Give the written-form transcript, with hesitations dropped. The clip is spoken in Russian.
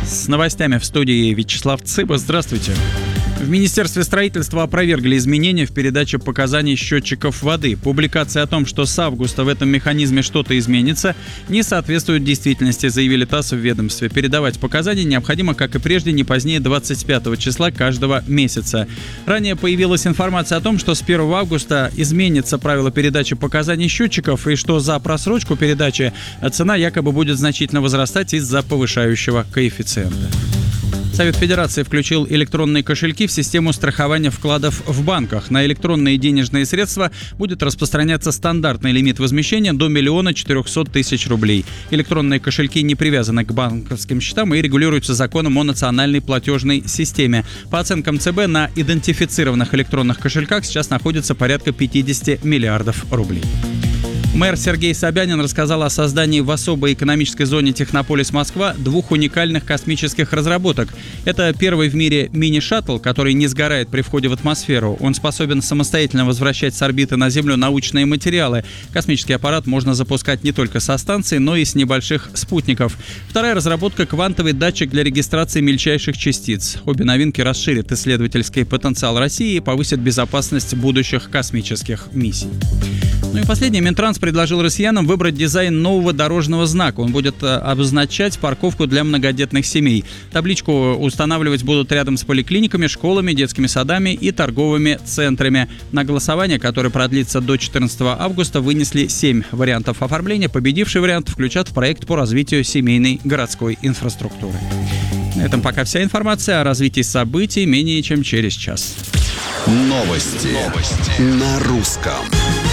С новостями в студии Вячеслав Цыба. Здравствуйте. В Министерстве строительства опровергли изменения в передаче показаний счетчиков воды. Публикация о том, что с августа в этом механизме что-то изменится, не соответствует действительности, заявили ТАСС в ведомстве. Передавать показания необходимо, как и прежде, не позднее 25 числа каждого месяца. Ранее появилась информация о том, что с 1 августа изменится правило передачи показаний счетчиков и что за просрочку передачи цена якобы будет значительно возрастать из-за повышающего коэффициента. Совет Федерации включил электронные кошельки в систему страхования вкладов в банках. На электронные денежные средства будет распространяться стандартный лимит возмещения до 1 400 000 рублей. Электронные кошельки не привязаны к банковским счетам и регулируются законом о национальной платежной системе. По оценкам ЦБ, на идентифицированных электронных кошельках сейчас находится порядка 50 миллиардов рублей. Мэр Сергей Собянин рассказал о создании в особой экономической зоне Технополис Москва 2 уникальных космических разработок. Это первый в мире мини-шаттл, который не сгорает при входе в атмосферу. Он способен самостоятельно возвращать с орбиты на Землю научные материалы. Космический аппарат можно запускать не только со станции, но и с небольших спутников. Вторая разработка — квантовый датчик для регистрации мельчайших частиц. Обе новинки расширят исследовательский потенциал России и повысят безопасность будущих космических миссий. Ну и последнее. Минтранс предложил россиянам выбрать дизайн нового дорожного знака. Он будет обозначать парковку для многодетных семей. Табличку устанавливать будут рядом с поликлиниками, школами, детскими садами и торговыми центрами. На голосование, которое продлится до 14 августа, вынесли 7 вариантов оформления. Победивший вариант включат в проект по развитию семейной городской инфраструктуры. На этом пока вся информация. О развитии событий менее чем через час. Новости на русском.